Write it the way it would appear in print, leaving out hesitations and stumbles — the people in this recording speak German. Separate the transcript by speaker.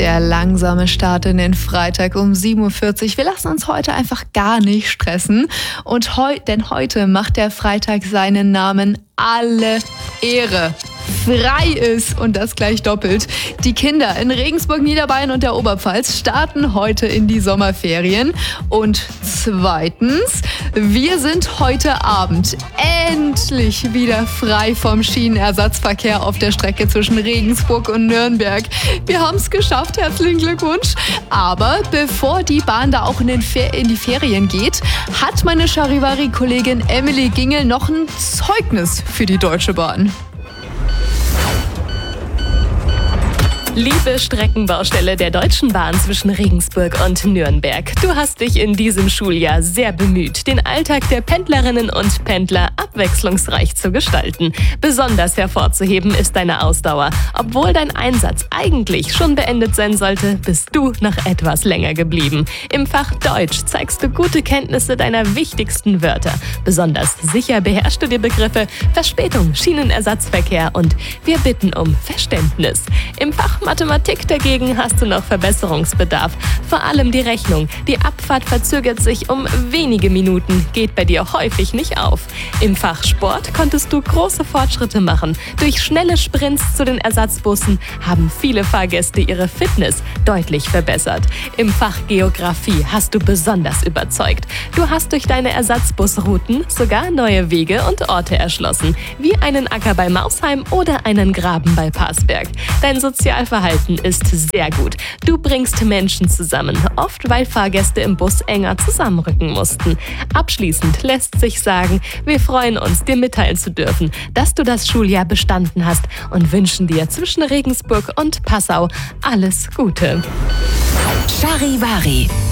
Speaker 1: Der langsame Start in den Freitag um 7:40 Uhr. Wir lassen uns heute einfach gar nicht stressen. Denn heute macht der Freitag seinen Namen alle Ehre. Frei ist und das gleich doppelt. Die Kinder in Regensburg, Niederbayern und der Oberpfalz starten heute in die Sommerferien. Und zweitens, wir sind heute Abend endlich wieder frei vom Schienenersatzverkehr auf der Strecke zwischen Regensburg und Nürnberg. Wir haben es geschafft, herzlichen Glückwunsch. Aber bevor die Bahn da auch in die Ferien geht, hat meine Charivari-Kollegin Emily Gingel noch ein Zeugnis für die Deutsche Bahn.
Speaker 2: Liebe Streckenbaustelle der Deutschen Bahn zwischen Regensburg und Nürnberg, du hast dich in diesem Schuljahr sehr bemüht, den Alltag der Pendlerinnen und Pendler abwechslungsreich zu gestalten. Besonders hervorzuheben ist deine Ausdauer. Obwohl dein Einsatz eigentlich schon beendet sein sollte, bist du noch etwas länger geblieben. Im Fach Deutsch zeigst du gute Kenntnisse deiner wichtigsten Wörter. Besonders sicher beherrschst du die Begriffe Verspätung, Schienenersatzverkehr und wir bitten um Verständnis. Im Fach Mathematik dagegen hast du noch Verbesserungsbedarf. Vor allem die Rechnung. Die Abfahrt verzögert sich um wenige Minuten, geht bei dir häufig nicht auf. Im Fach Sport konntest du große Fortschritte machen. Durch schnelle Sprints zu den Ersatzbussen haben viele Fahrgäste ihre Fitness deutlich verbessert. Im Fach Geografie hast du besonders überzeugt. Du hast durch deine Ersatzbusrouten sogar neue Wege und Orte erschlossen, wie einen Acker bei Mausheim oder einen Graben bei Parsberg. Dein Sozialverhalten ist sehr gut. Du bringst Menschen zusammen, oft weil Fahrgäste im Bus enger zusammenrücken mussten. Abschließend lässt sich sagen, wir freuen uns, dir mitteilen zu dürfen, dass du das Schuljahr bestanden hast und wünschen dir zwischen Regensburg und Passau alles Gute.
Speaker 3: Charivari.